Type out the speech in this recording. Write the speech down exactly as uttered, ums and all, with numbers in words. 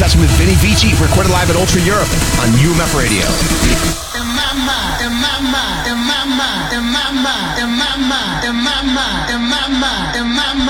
discussion with Vinny Vici, recorded live at Ultra Europe on U M F Radio.